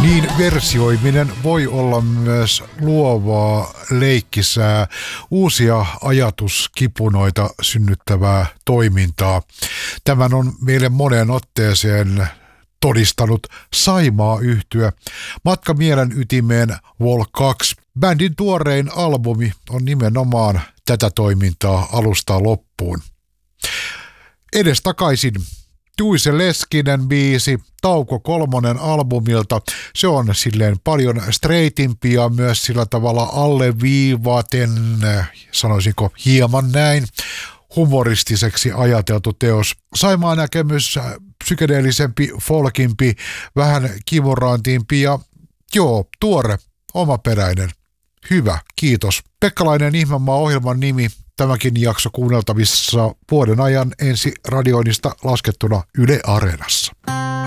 Niin versioiminen voi olla myös luovaa, leikkisää, uusia ajatuskipunoita synnyttävää toimintaa. Tämän on meille moneen otteeseen todistanut Saimaa-yhtye. Matka mielen ytimeen Vol. 2. Bändin tuorein albumi on nimenomaan tätä toimintaa alusta loppuun. Edestakaisin Juise Leskinen biisi Tauko 3 albumilta. Se on silleen paljon straightimpi ja myös sillä tavalla alleviivaten, sanoisinko hieman näin, humoristiseksi ajateltu teos. Saimaa näkemys psykedeellisempi, folkimpi, vähän kimurantimpi ja tuore, omaperäinen. Hyvä, kiitos. Pekkalainen Ihmemaa-ohjelman nimi. Tämäkin jakso kuunneltavissa vuoden ajan ensi radioinnista laskettuna Yle Areenassa.